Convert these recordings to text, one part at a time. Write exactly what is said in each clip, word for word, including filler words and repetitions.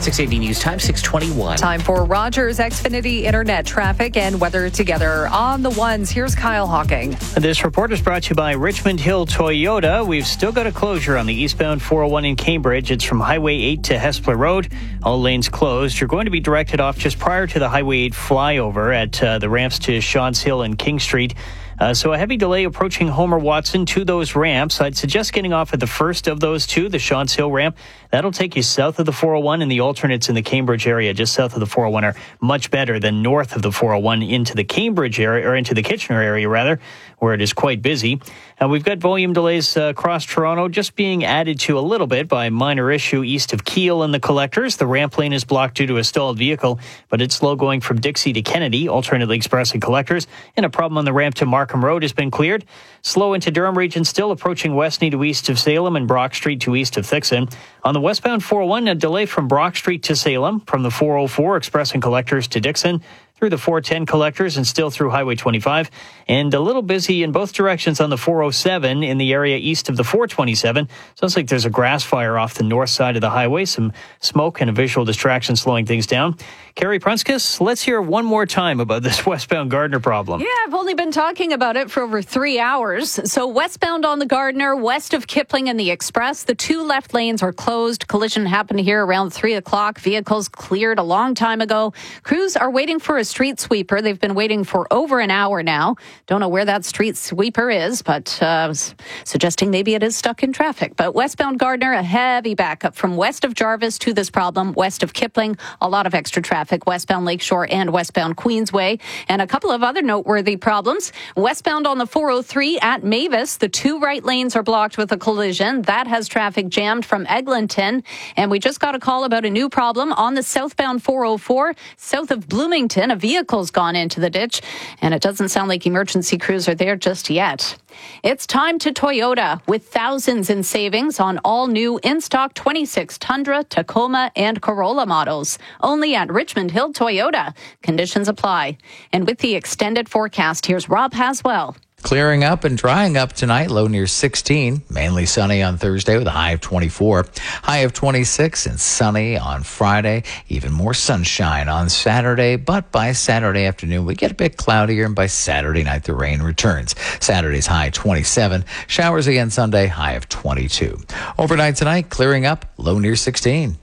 six eighty News Time, six twenty-one. Time for Rogers Xfinity Internet traffic and weather together on the ones. Here's Kyle Hawking. This report is brought to you by Richmond Hill Toyota. We've still got a closure on the eastbound four oh one in Cambridge. It's from Highway eight to Hespeler Road. All lanes closed. You're going to be directed off just prior to the Highway eight flyover at uh, the ramps to Shawns Hill and King Street. Uh, so a heavy delay approaching Homer Watson to those ramps. I'd suggest getting off at the first of those two, the Shawns Hill ramp. That'll take you south of the four oh one, and the alternates in the Cambridge area just south of the four oh one are much better than north of the four oh one into the Cambridge area, or into the Kitchener area rather, where it is quite busy. Uh, we've got volume delays uh, across Toronto just being added to a little bit by a minor issue east of Keele and the Collectors. The ramp lane is blocked due to a stalled vehicle, but it's slow going from Dixie to Kennedy, alternately express and Collectors. And a problem on the ramp to Markham Road has been cleared. Slow into Durham region, still approaching Westney to east of Salem and Brock Street to east of Thixon. On the westbound four oh one, a delay from Brock Street to Salem, from the four oh four express and Collectors to Dixon, through the four ten Collectors and still through Highway twenty-five, and a little busy in both directions on the four oh seven in the area east of the four twenty-seven. Sounds like there's a grass fire off the north side of the highway, some smoke and a visual distraction slowing things down. Carrie Prunskis, let's hear one more time about this westbound Gardner problem. Yeah, I've only been talking about it for over three hours. So westbound on the Gardner, west of Kipling and the Express, the two left lanes are closed. Collision happened here around three o'clock. Vehicles cleared a long time ago. Crews are waiting for a street sweeper. They've been waiting for over an hour now. Don't know where that street sweeper is, but uh, suggesting maybe it is stuck in traffic. But westbound Gardner, a heavy backup from west of Jarvis to this problem. West of Kipling, a lot of extra traffic. Westbound Lakeshore and westbound Queensway. And a couple of other noteworthy problems. Westbound on the four oh three at Mavis, the two right lanes are blocked with a collision. That has traffic jammed from Eglinton. And we just got a call about a new problem on the southbound four oh four, south of Bloomington. A vehicle's gone into the ditch, and it doesn't sound like emergency crews are there just yet. It's time to Toyota with thousands in savings on all new in-stock twenty-six Tundra, Tacoma, and Corolla models. Only at Richmond Hill Toyota. Conditions apply. And with the extended forecast, here's Rob Haswell. Clearing up and drying up tonight, low near sixteen. Mainly sunny on Thursday with a high of twenty-four. High of twenty-six and sunny on Friday. Even more sunshine on Saturday, but by Saturday afternoon we get a bit cloudier, and by Saturday night the rain returns. Saturday's high twenty-seven. Showers again Sunday, high of twenty-two. Overnight tonight, clearing up, low near sixteen.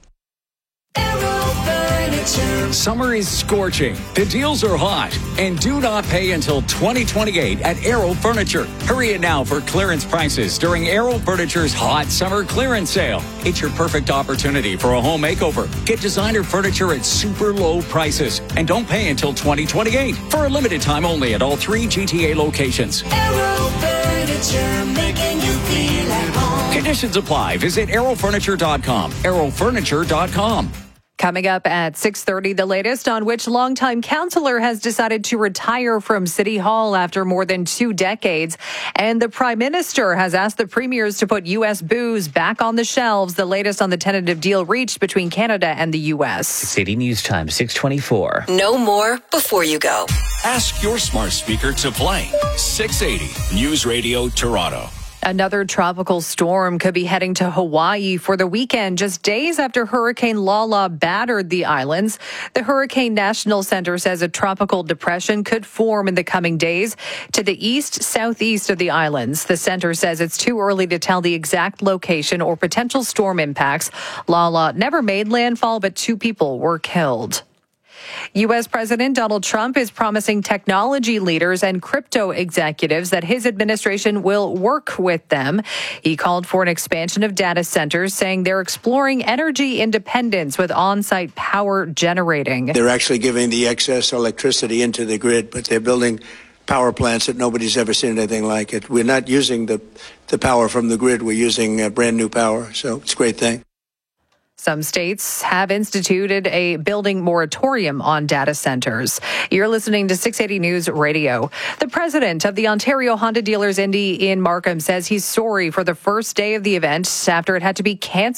Summer is scorching, the deals are hot, and do not pay until twenty twenty-eight at Aero Furniture. Hurry in now for clearance prices during Aero Furniture's hot summer clearance sale. It's your perfect opportunity for a home makeover. Get designer furniture at super low prices, and don't pay until twenty twenty-eight for a limited time only at all three G T A locations. Aero Furniture, making you feel at home. Conditions apply. Visit aero furniture dot com. aero furniture dot com. Coming up at six thirty, the latest on which longtime councillor has decided to retire from City Hall after more than two decades. And the Prime Minister has asked the premiers to put U S booze back on the shelves. The latest on the tentative deal reached between Canada and the U S. six eighty News Time, six twenty-four. Know more before you go. Ask your smart speaker to play six eighty News Radio Toronto. Another tropical storm could be heading to Hawaii for the weekend, just days after Hurricane Lala battered the islands. The Hurricane National Center says a tropical depression could form in the coming days to the east, southeast of the islands. The center says it's too early to tell the exact location or potential storm impacts. Lala never made landfall, but two people were killed. U S. President Donald Trump is promising technology leaders and crypto executives that his administration will work with them. He called for an expansion of data centers, saying they're exploring energy independence with on-site power generating. They're actually giving the excess electricity into the grid, but they're building power plants that nobody's ever seen anything like it. We're not using the, the power from the grid. We're using uh, brand new power, so it's a great thing. Some states have instituted a building moratorium on data centers. You're listening to six eighty News Radio. The president of the Ontario Honda Dealers Indy in Markham says he's sorry for the first day of the event after it had to be canceled.